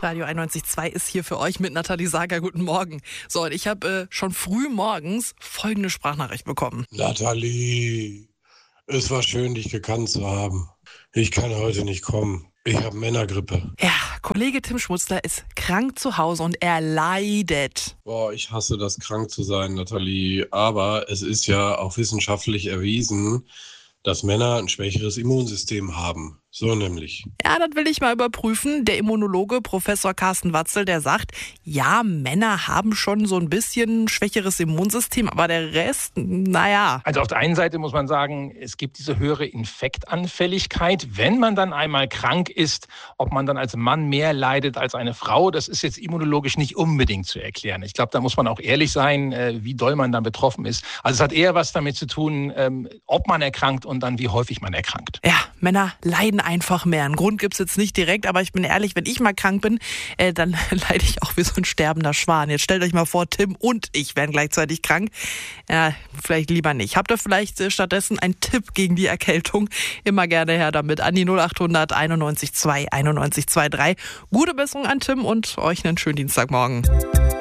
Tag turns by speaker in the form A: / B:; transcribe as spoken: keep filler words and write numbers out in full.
A: Hitradio einundneunzig Komma zwei ist hier für euch mit Nathalie Sager. Guten Morgen. So, und ich habe äh, schon früh morgens folgende Sprachnachricht bekommen.
B: Nathalie, es war schön, dich gekannt zu haben. Ich kann heute nicht kommen. Ich habe Männergrippe.
A: Ja, Kollege Tim Schmutzler ist krank zu Hause und er leidet.
B: Boah, ich hasse das, krank zu sein, Nathalie. Aber es ist ja auch wissenschaftlich erwiesen, dass Männer ein schwächeres Immunsystem haben. So nämlich.
A: Ja, das will ich mal überprüfen. Der Immunologe Professor Carsten Watzel, der sagt, ja, Männer haben schon so ein bisschen schwächeres Immunsystem, aber der Rest, naja.
C: Also auf der einen Seite muss man sagen, es gibt diese höhere Infektanfälligkeit. Wenn man dann einmal krank ist, ob man dann als Mann mehr leidet als eine Frau, das ist jetzt immunologisch nicht unbedingt zu erklären. Ich glaube, da muss man auch ehrlich sein, wie doll man dann betroffen ist. Also es hat eher was damit zu tun, ob man erkrankt und dann wie häufig man erkrankt.
A: Ja, Männer leiden einfach mehr. Einen Grund gibt's jetzt nicht direkt, aber ich bin ehrlich, wenn ich mal krank bin, äh, dann leide ich auch wie so ein sterbender Schwan. Jetzt stellt euch mal vor, Tim und ich werden gleichzeitig krank. Ja, vielleicht lieber nicht. Habt ihr vielleicht äh, stattdessen einen Tipp gegen die Erkältung? Immer gerne her damit an die null acht hundert einundneunzig zwei einundneunzig zwei drei. Gute Besserung an Tim und euch einen schönen Dienstagmorgen.